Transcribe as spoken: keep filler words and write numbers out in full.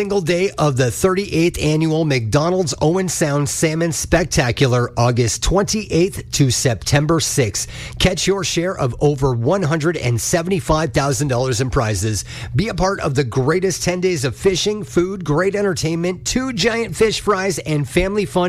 Single day of the thirty-eighth annual McDonald's Owen Sound Salmon Spectacular, August twenty-eighth to September sixth. Catch your share of over one hundred seventy-five thousand dollars in prizes. Be a part of the greatest ten days of fishing, food, great entertainment, two giant fish fries, and family fun